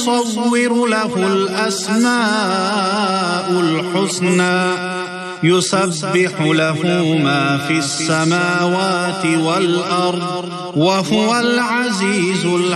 नुसव्विरु लहुल अस्माउल हुस्ना युसब्बिहु लहु मा फिस समावाति वल अर्द व हुवल अज़ीज़ुल